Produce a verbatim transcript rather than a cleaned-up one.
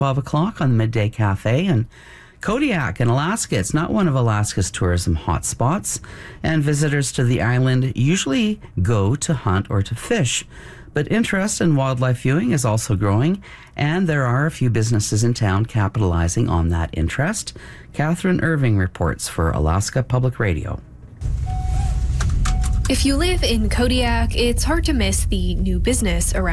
twelve o'clock on the Midday Cafe. And Kodiak in Alaska, it's not one of Alaska's tourism hotspots, and visitors to the island usually go to hunt or to fish. But interest in wildlife viewing is also growing, and there are a few businesses in town capitalizing on that interest. Catherine Irving reports for Alaska Public Radio. If you live in Kodiak, it's hard to miss the new business around